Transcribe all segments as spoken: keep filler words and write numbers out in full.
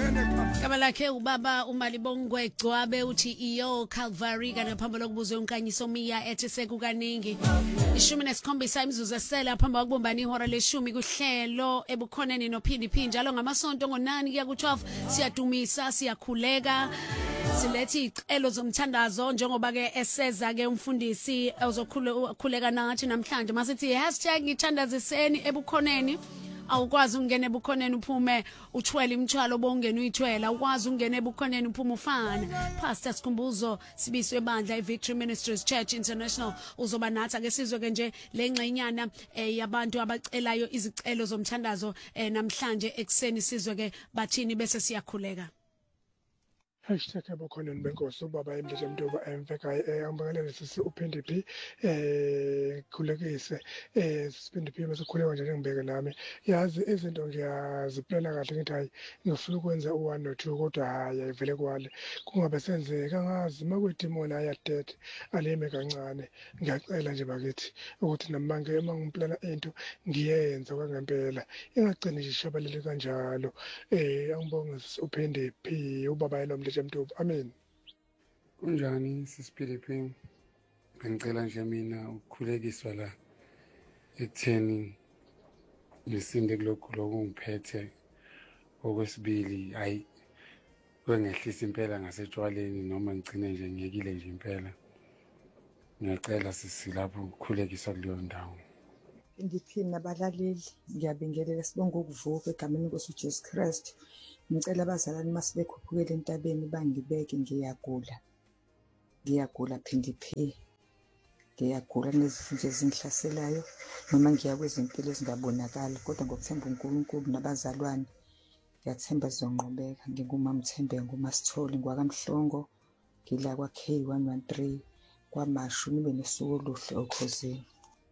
Kama lakhe ubaba uMalibongwe Gcwabe uthi iyo Calvary kana phamba lokubuza unkanyiso miya ethi sekukaningi ishumi nesikhombisa imizuzu esela phamba ukubumbana ihora leshumi kuhlelo ebukhoneni nophindi phindi njalo ngamasonto ngonani kuya ku-twelve siyadumisa siyakhuleka silethi icelo zomthandazo njengoba ke eseza ke umfundisi ozokhuleka nathi namhlanje masithi hashtag ngithandaziseni ebukhoneni awukwazi ungene ebukhoneni uphume uthwele imithwalo bongena uyithwela ukwazi ungene ebukhoneni uphume ufana Pastor Sikhumbuzo sibiswe bandla iVictory Ministries Church International uzoba nathi ake sizwe ke nje lengxenyana yabantu abacelayo izicelo zomthandazo namhlanje ekseni sizwe ke bathini bese siyakhuleka Hashtag abakhoneni benkosi ubaba emdleje mntoba emfeka ambakalele sisi uphindi phi eh khulekise eh siphindi phi mase khuleka nje ngibeke nami yazi izinto ngiyaziplela kahle ngithi hayi ngifuna ukwenza u one no two kodwa hayi ayivele kwale kungabe senzeka ngazi makwedimona ayadede alime kancane ngiyacela nje bakithi ukuthi namange emangimplana into ngiyenza kwangempela ingagcini nje ishabalele kanjalo eh angibonge uphindi phi ubaba yena Mntoba amen kunjani sisiphiliphi bengicela nje mina ukukhulekiswa la ekutheni ngisinde kulokhu lokungiphethe okwesibili hayi kwengehlisa impela ngasetshwaleni noma ngicine nje ngiyekile nje impela ngiyacela sisilapho ukukhulekiswa kuleyo ndawo Indiphini abalaleli ngiyabingelela sibonga ukuvuka egameni lenkosi uJesu Christ ngicela abazalwane masibekhuphukele entabeni bangibeke ngiyagula ngiyagula phindi phi ngiyagula nezinto ezingihlaselayo noma ngiya kwezimpilo ezingabonakali kodwa ngokuthemba uNkulunkulu nabazalwane ngiyathemba sizonqobeka ngingumama Mthembe nguMasithole ngwakamhlongo ngila kwa K one one three kwamashu nibe nesuku oluhle okhosini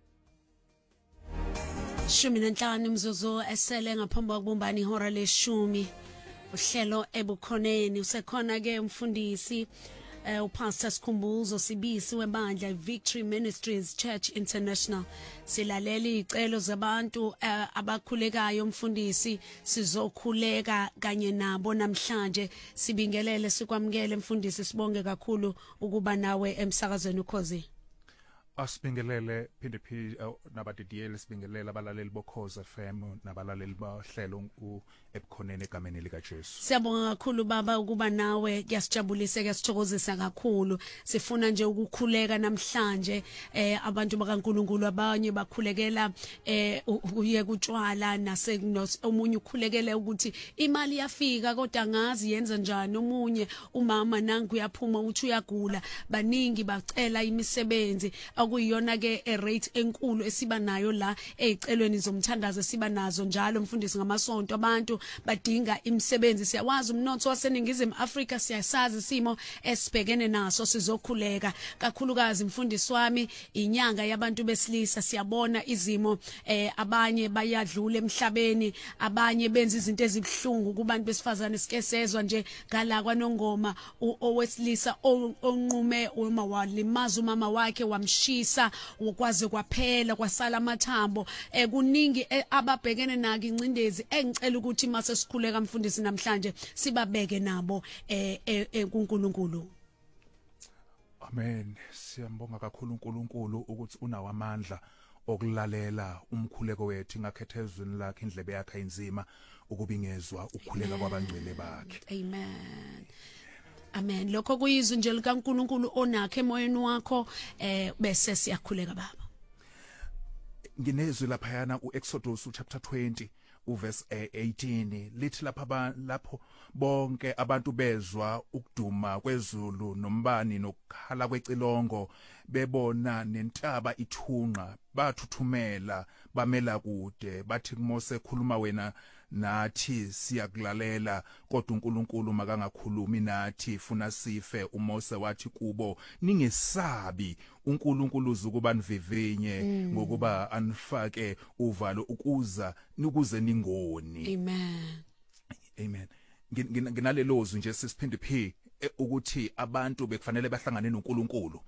shumi nanhlanu imzuzu esele ngaphambi kokubumbana ihora leshumi uhlelo ebukhoneni usekhona ke umfundisi uh, uPastor Sikhumbuzo sibisi webandla Victory Ministries Church International silalela izicelo zabantu uh, abakhulekayo umfundisi sizokhuleka kanye nabo namhlanje sibingelele sikwamukele umfundisi sibonge kakhulu ukuba nawe emsakazweni ukhozi asibingelele phinde phi nabadidiyeli sibingelela abalaleli bokhoza F M nabalaleli bahlelo ebukhoneni egameni lika Jesu siyabonga kakhulu baba ukuba nawe kuyasijabulisa kuyasithokozisa kakhulu sifuna nje ukukhuleka namhlanje eh abantu bakaNkuluNkulu abanye bakhulekela eh uye kutshwala nase omunye ukhulekele ukuthi imali yafika kodwa ngazi yenza njani omunye umama nangu uyaphuma uthi uyagula baningi bacela imisebenzi akuyiyona ke a rate enkulu esiba nayo la ezicelweni zomthandazo siba nazo njalo mfundisi ngamasonto abantu badinga imisebenzi siyawazi umnotho waseningizimu Afrika siyasazi isimo esibhekene naso sizokhuleka kakhulukazi mfundisi wami inyanga yabantu besilisa siyabona izimo eh abanye bayadlula emhlabeni abanye benza izinto ezibhlungu kubantu besifazane sike sezwa nje ngala kwaNongoma owesilisa onqume uma walimaza umama wakhe wamshisa ukwaze kwaphela kwasala amathambo eh kuningi ababhekene nako incindezi engicela ukuthi mase sikhuleka mfundisi namhlanje sibabeke nabo eh kuNkulunkulu amen siyambonga kakhulu uNkulunkulu ukuthi unawo amandla okulalela umkhuleko wethu ngakhethe ezweni lakhe indlebe yakhe inzima ukubingezwa ukukhuleka kwabangcwele bakhe amen amen lokho kuyizwi nje likaNkulunkulu onakhe emoyeni wakho eh bese siyakhuleka baba nginezwi laphayana uExodus chapter twenty uverse eighteen lithi lapha lapho bonke abantu bezwa ukuduma kwezulu nombani nokukhala kwecilongo bebona nentaba ithunqa bathuthumela bamela kude bathi kuMose khuluma wena nathi siyakulalela kodwa uNkulunkulu makangakhulumi nathi funa sife uMose wathi kubo ningesabi uNkulunkulu uzukuba nivivinye mm. ngokuba anifake uvalo ukuza ukuze ningoni amen amen nginalelozwi nje sisiphinde phi ukuthi abantu bekufanele bahlangane noNkulunkulu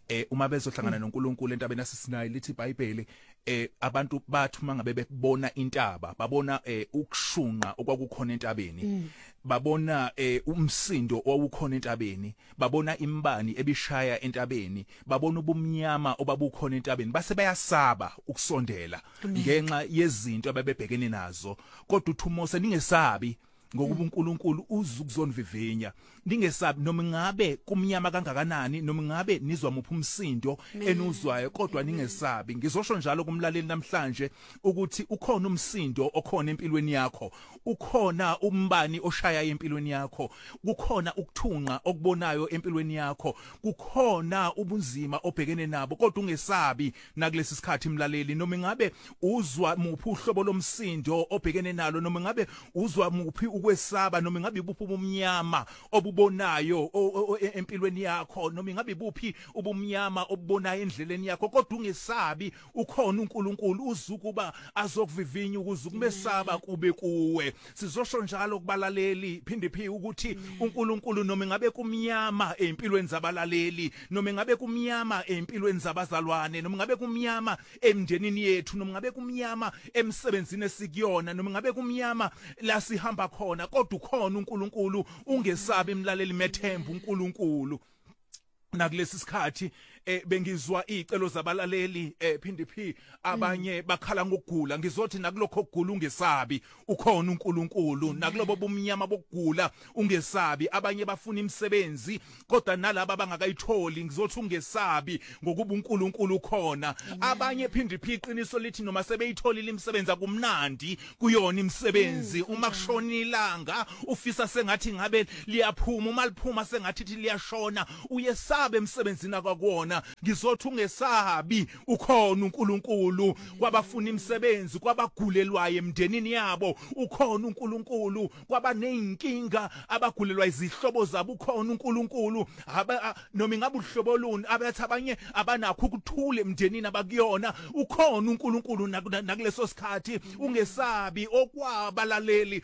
eh uma bezohlangana noNkulunkulu entabeni asisinayo lithi iBhayibheli eh abantu bathi mangabe bebona intaba babona eh ukushunqa okwakukhona entabeni babona eh umsindo owukhona entabeni babona imbani ebishaya entabeni babona ubumnyama obabukhona entabeni base bayasaba ukusondela ngenxa yezinto ababebhekene nazo kodwa uthi uMose ningesabi ngokuba uNkulunkulu uzukuzonivivinya ningesabi noma ngabe kumnyama kangakanani noma ngabe nizwa muphi umsindo enuzwayo kodwa ningesabi ngizosho njalo kumlaleli namhlanje ukuthi ukhona umsindo okhona empilweni yakho ukhona umbani oshaya empilweni yakho kukhona ukuthunqa okubonayo empilweni yakho kukhona ubunzima obhekene nabo kodwa ungesabi nakulesi sikhathi mlaleli noma ngabe uzwa muphi uhlobo lomsindo obhekene nalo noma ngabe uzwa muphi ukwesaba noma ngabe ibuphi ubumnyama obubonayo empilweni yakho noma ngabe ibuphi ubumnyama obubonayo endleleni yakho kodwa ungesabi ukhona uNkulunkulu uzukuba azokuvivinya ukuze kumesaba kube kuwe sizosho njalo kubalaleli phinde phi ukuthi uNkulunkulu noma ngabe kumnyama empilweni zabalaleli noma ngabe kumnyama empilweni zabazalwane noma ngabe kumnyama emndenini yethu noma ngabe kumnyama emsebenzini esikuyona noma ngabe kumnyama la sihamba khona kodwa ukhona uNkulunkulu ungesabi emlaleli methemba uNkulunkulu nakulesi sikhathi eh bengizwa izicelo zabalaleli eh phinde phi abanye bakhala ngokugula ngizothi nakulokho kugula ungesabi ukhona uNkulunkulu nakulobo bomnyama bokugula ungesabi abanye bafuna imisebenzi kodwa nalabo abangakayitholi ngizothi ungesabi ngokuba uNkulunkulu khona abanye phinde phi iqiniso lithi noma sebeyitholile imisebenzi akumnandi kuyona imisebenzi uma kushonilanga ufisa sengathi ngabe liyaphuma uma liphuma sengathi liyashona uyesabe emsebenzini akwakuona ngizothi ungesabi ukhona uNkulunkulu kwabafuna imisebenzi kwabagulelwayo emndenini yabo ukhona uNkulunkulu kwabaneyinkinga abagulelwa izihlobo zabo ukhona uNkulunkulu noma ingabe uhlobo luni abathi abanye abanakho ukuthula emndenini abakuyona ukhona uNkulunkulu nakuleso sikhathi ungesabi okwabalaleli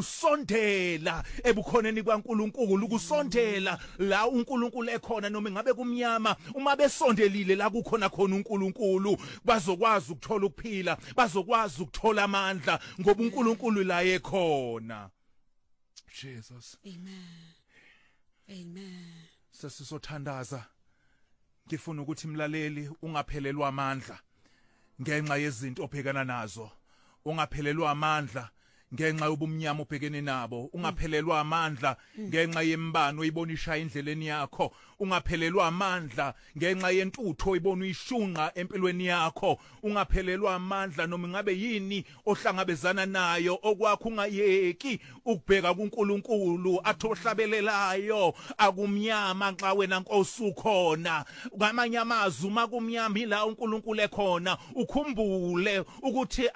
ukusondela ebukhoneni kwaNkulunkulu ukusondela la uNkulunkulu ekhona noma ngabe kumnyama uma besondelile la kukhona khona uNkulunkulu bazokwazi ukuthola ukuphila bazokwazi ukuthola amandla ngoba uNkulunkulu la ekhona Jesus amen amen sesisothandaza ngifuna ukuthi mlaleli ungaphelelwa amandla ngenxa yezinto obhekana nazo ungaphelelwa amandla ngenxa yobumnyama obhekene nabo ungaphelelwa amandla ngenxa yembano oyibonisha endleleni yakho ungaphelelwa amandla ngenxa yentutho oyibona uyishunqa empilweni yakho ungaphelelwa amandla noma ngabe yini ohlangabezana nayo okwakho ungayeki ukubheka kuNkulunkulu athohlabelelayo akumnyama xa wena Nkosi ukhona ngamanye amazwi uma kumnyama ila uNkulunkulu ekhona ukhumbule ukuthi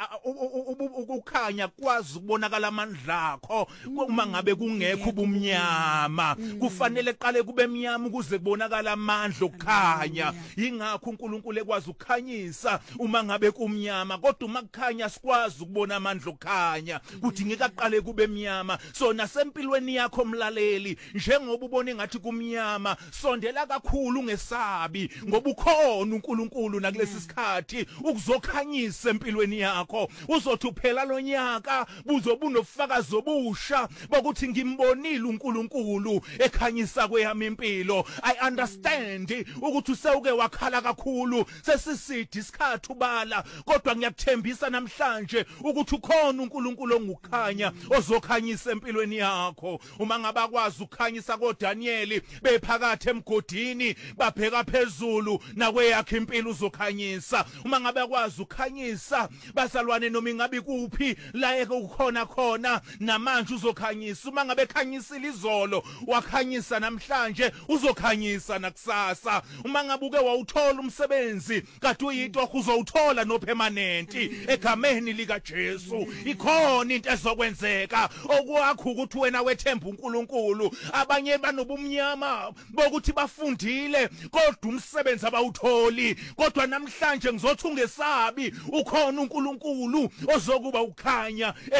ukukhanya kwazi ukubonakala amandla akho uma ngabe kungekho ubumnyama kufanele qale kube emnyama ukuze kubonakala amandla okukhanya ingakho uNkulunkulu ekwazi ukukhanyisa uma ngabe kumnyama kodwa uma kukhanya sikwazi ukubona amandla okukhanya kudingeka qale kube emnyama so nasempilweni yakho mlaleli njengoba ubone ngathi kumnyama sondela kakhulu ungesabi ngoba ukhona uNkulunkulu nakulesi sikhathi ukuzokhanyisa empilweni yakho uzothi uphela lo nyaka buzobunofakazi obusha bokuthi ngimbonile uNkulunkulu ekhanyisa kweyami impilo I understand ukuthi usewuke wakhala kakhulu sesisidi isikhathi ubala kodwa ngiyakuthembisa namhlanje ukuthi ukhona uNkulunkulu ongukhanya ozokhanyisa empilweni yakho uma ngabakwazi ukukhanyisa koDaniel bephakathi emgodini babheka phezulu nakweyakhe impilo uzokhanyisa uma ngabe akwazi ukukhanyisa bazalwane noma ingabe kuphi la ekukhona khona namanje uzokhanyisa uma ngabe khanyisile izolo wakhanyisa namhlanje uzokhanyisa nakusasa uma ngabe uke wawuthola umsebenzi kade uyinto uzowuthola no permanent egameni lika Jesu ikhona into ezokwenzeka okwakho ukuthi wena wethemba uNkulunkulu abanye banobumnyama bokuthi bafundile kodwa umsebenzi abawutholi kodwa namhlanje ngizothi ungesabi ukhona uNkulunkulu ozokuba ukhanya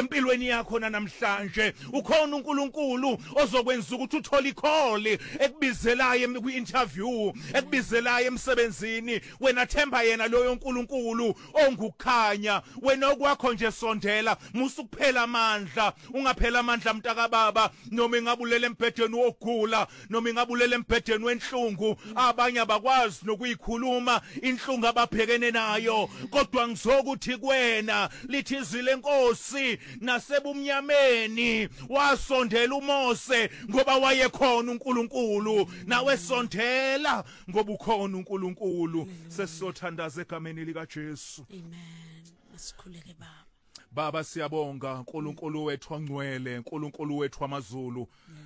empilweni yakho namhlanje ukhona uNkulunkulu ozokwenza ukuthi uthole ikholi ekubizelayo kwi-interview ekubizelayo emsebenzini wena themba yena loyo uNkulunkulu ongukhanya wena okwakho nje sondela musukuphela amandla ungaphela amandla mntaka baba noma ingabulele embhedeni wogula noma ingabulele embhedeni wenhlungu abanye abakwazi nokuyikhuluma inhlungu ababhekene nayo kodwa ngizokuthi kuwena lithi izwi lenkosi nasebumnyameni wasondela uMose ngoba wayekhona uNkulunkulu nawe sondela ngoba ukhona uNkulunkulu sesizothandaza egameni lika Jesu. Amen. Asikhuleke baba. Baba siyabonga uNkulunkulu wethu ongcwele uNkulunkulu wethu wamazulu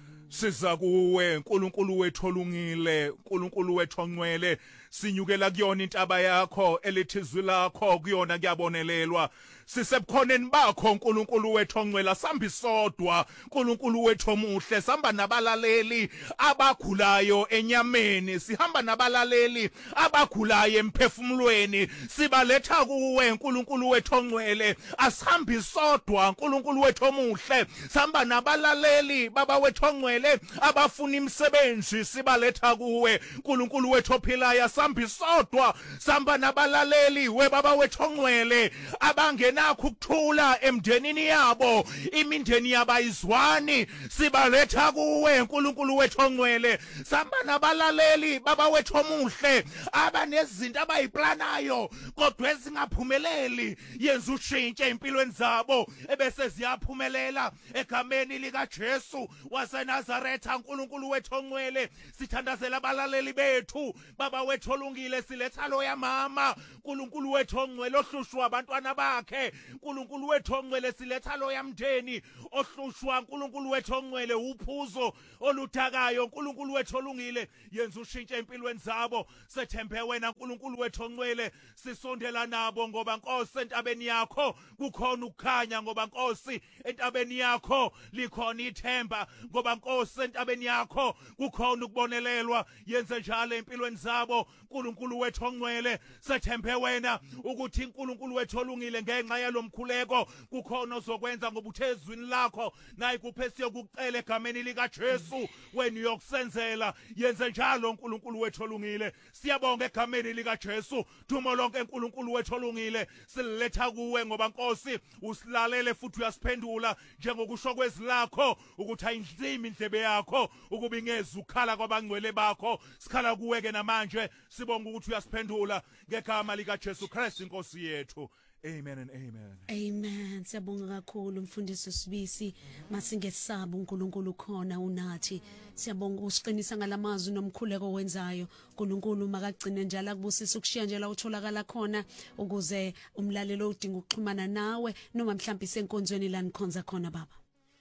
siza kuwe uNkulunkulu wethu olungile uNkulunkulu wethu ongcwele sinyukela kuyona intaba yakho elithizwi lakho kuyona kuyabonelelwa sisebukhoneni bakho uNkulunkulu wethu ongcwele samba isodwa uNkulunkulu wethu omuhle sihamba nabalaleli abagulayo enyameni sihamba nabalaleli abagulayo emphefumulweni sibaletha kuwe uNkulunkulu wethu ongcwele asihambe isodwa uNkulunkulu wethu omuhle sihamba nabalaleli baba wethu ongcwele abafuna imisebenzi sibaletha kuwe uNkulunkulu wethu ophilayo sihamba isodwa sihamba nabalaleli we baba wethu ongcwele abange nakho ukuthula emndenini yabo imindeni yabayizwani sibaletha kuwe uNkulunkulu wethu ongcwele samba nabalaleli baba wethu omuhle abanezinto abayiplanayo kodwa ezingaphumeleli yenza ushintshe empilweni zabo ebese ziyaphumelela egameni lika Jesu waseNazaretha uNkulunkulu wethu ongcwele sithandazela abalaleli bethu baba wethu olungile siletha lo yamama uNkulunkulu wethu ongcwele ohlushwa abantwana bakhe uNkulunkulu wethu ongcwele siletha lo yamndeni ohlushwa uNkulunkulu wethu ongcwele uphuzo oluthakayo uNkulunkulu wethu olungile yenza ushintshe empilweni zabo sethembe wena uNkulunkulu wethu ongcwele sisondela nabo ngoba Nkosi entabeni yakho kukhona ukukhanya ngoba Nkosi entabeni yakho likhona ithemba ngoba Nkosi entabeni yakho kukhona ukubonelelwa yenze njalo empilweni zabo uNkulunkulu wethu ongcwele sethembe wena ukuthi uNkulunkulu wethu olungile ngenxa yalomkhuleko kukhona ozokwenza ngoba uthezwini lakho nayi kuphesiyo kucela egameni lika Jesu wena uyokusenzela yenze njalo uNkulunkulu wethu olungile siyabonga egameni lika Jesu dumo lonke uNkulunkulu wethu olungile siletha kuwe ngoba Nkosi usilalele futhi uyasiphendula njengokusho kwezilakho ukuthi ayinhlimi indlebe yakho ukuba ingeze ukhala kwabangcwele bakho sikhala kuwe ke namanje sibonga ukuthi uyasiphendula ngegama lika Jesu Christ inkosi yethu. Amen and amen. Amen. Siyabonga kakhulu mfundisi Sibisi masingesaba uNkulunkulu khona unathi. Siyabonga usiqinisa ngalamazwi nomkhuleko wenzayo. uNkulunkulu makagcine njalo akubusisa ukushiya nje la utholakala khona ukuze umlalelo udinga ukuxhumana nawe noma mhlawumbe isenkonzweni la nikhonza khona baba.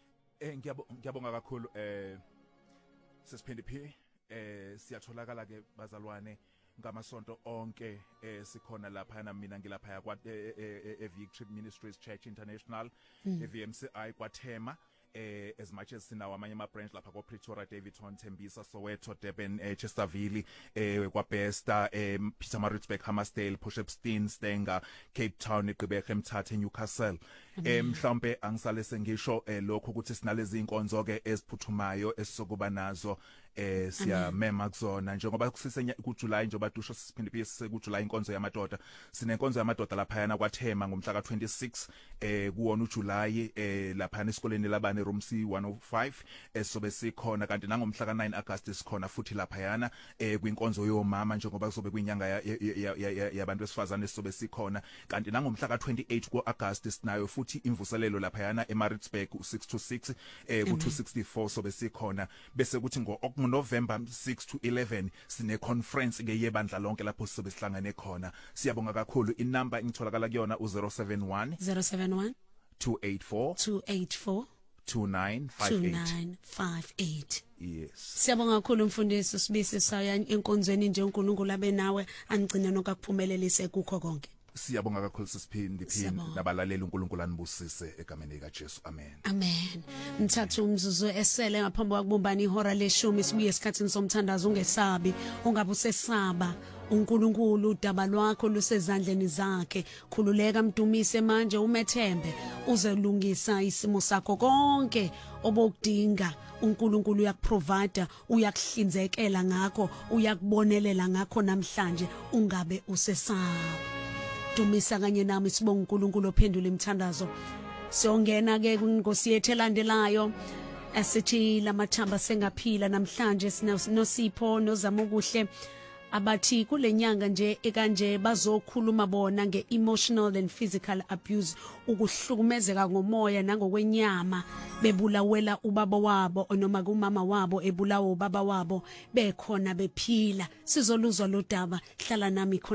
Eh ngiyabonga kakhulu eh sesiphinde phi eh siyatholakala ke bazalwane ngamasonto onke eh sikhona lapha na mina ngilapha kwa e Victory Ministries Church International e V M C I kwaThema eh as much as sinawo amanye ama branch lapha kwa Pretoria Davidton Tembisa Soweto Durban eh, Chesterville eh kwa Besta eh Pietermaritzburg Hammersdale Potchefstroom Stenga Cape Town eGqeberha eMthathe Newcastle eh mhlawumbe angisale sengisho eh lokho ukuthi sinalezi inkonzo ke eziphuthumayo esizokuba nazo eh siya mema kuzona njengoba kusise kuJuly njengoba dusho siphinde phi kuJuly inkonzo yamadoda sinenkonzo yamadoda lapha yana kwaThema ngomhla ka twenty-six eh kuwona uJuly eh lapha esikoleni labane room C one oh five esobe sikhona kanti nangomhla ka nine August sikhona futhi lapha yana eh kwinkonzo yomama njengoba kuzobe kwinyanga yabantu besifazane esobe sikhona kanti nangomhla ka twenty-eight ku August sinayo futhi imvuselelo lapha yana eMaritzburg u six to six eh ku two sixty-four sobe sikhona bese kuthi ngo November six to eleven sine conference ke yebandla lonke lapho sizobe sihlangane khona siyabonga kakhulu inamba ingitholakala kuyona u zero seven one zero seven one two eight four two eight four two nine five eight. Yes. Siyabonga kakhulu mfundisi Sibisi saya enkonzweni nje uNkulunkulu abe nawe angcina nokakuphumelelise kukho konke. Siyabonga kakhulu sisiphindi phindi nabalaleli uNkulunkulu anibusise egameni lika Jesu. Amen. Amen. Mthathu umzuzu esele ngaphambi kwakubumbana ihora leshumi sibuye esikhathini somthandazo ungesabi ungabe usesaba uNkulunkulu udaba lwakho lusezandleni zakhe khululeka mdumise manje umethembe uzelungisa isimo sakho konke obokudinga uNkulunkulu uyakuprovide uyakuhlinzekela ngakho uyakubonelela ngakho namhlanje ungabe usesaba dumisa kanye nami sibonga uNkulunkulu ophendula imithandazo siyongena ke kwinkosi yethu elandelayo asithi lamathamba sengaphila namhlanje sinosipho nozama ukuhle abathi kulenyanga nje ekanje bazokhuluma bona ngeemotional and physical abuse ukuhlukumezeka ngomoya nangokwenyama bebulawela ubaba wabo noma kumama wabo ebulawa ubaba wabo bekhona bephila sizoluzwa lo daba hlala nami